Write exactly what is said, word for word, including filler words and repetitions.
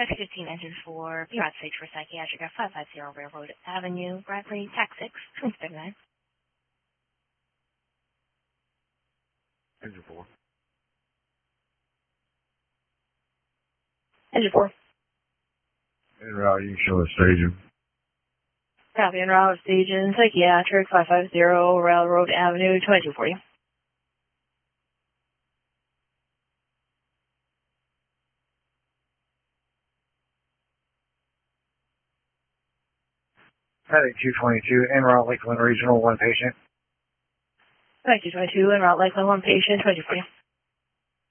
five fifteen engine four, B R O D stage for psychiatric at five fifty Railroad Avenue, Bradley, tax six, twenty-seven nine. Engine four. Engine four. En route, you can show a staging. Copy, en route, staging, psychiatric, five fifty Railroad Avenue, twenty-two forty. Heading two twenty-two, en route, Lakeland Regional, one patient. Thank you, twenty-two, en route, Lakeland, one patient, twenty-two forty.